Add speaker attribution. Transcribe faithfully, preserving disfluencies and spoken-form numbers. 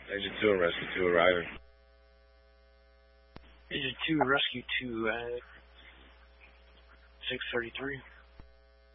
Speaker 1: Agent two and Rescue two arriving.
Speaker 2: Agent two, Rescue two at six thirty-three.